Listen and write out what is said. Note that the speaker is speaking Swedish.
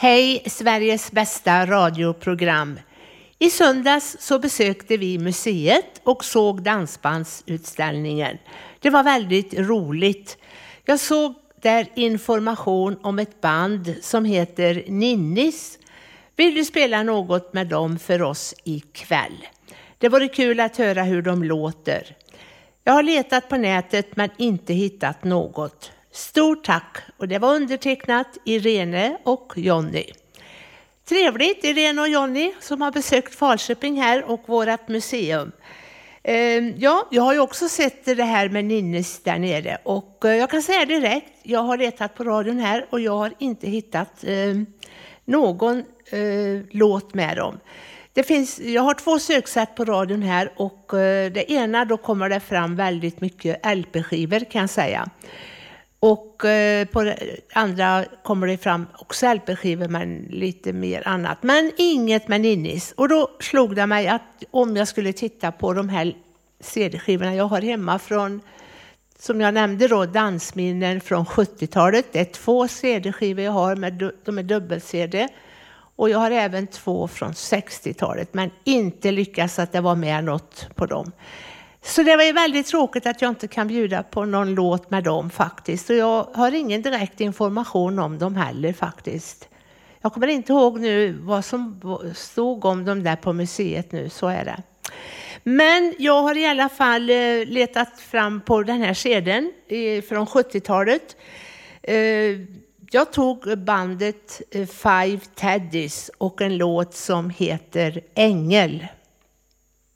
Hej Sveriges bästa radioprogram. I söndags så besökte vi museet och såg dansbandsutställningen. Det var väldigt roligt. Jag såg där information om ett band som heter Ninnis. Vill du spela något med dem för oss ikväll? Det vore kul att höra hur de låter. Jag har letat på nätet men inte hittat något. Stort tack, och det var undertecknat Irene och Jonny. Trevligt Irene och Jonny som har besökt Falköping här och vårat museum. Jag har ju också sett det här med Ninnis där nere och jag kan säga direkt, jag har letat på radion här och jag har inte hittat någon låt med dem. Jag har 2 söksätt på radion här och det ena då kommer det fram väldigt mycket LP-skivor kan jag säga. Och på det andra kommer det fram också LP-skivor men lite mer annat. Men inget med Ninnis. Och då slog det mig att om jag skulle titta på de här CD-skivorna jag har hemma från, som jag nämnde då, dansminnen från 70-talet. Det är 2 CD-skivor jag har, de är dubbel-CD. Och jag har även 2 från 60-talet men inte lyckats att det var med något på dem. Så det var ju väldigt tråkigt att jag inte kan bjuda på någon låt med dem faktiskt. Och jag har ingen direkt information om dem heller faktiskt. Jag kommer inte ihåg nu vad som stod om dem där på museet nu, så är det. Men jag har i alla fall letat fram på den här sedeln från 70-talet. Jag tog bandet Five Teddies och en låt som heter Ängel.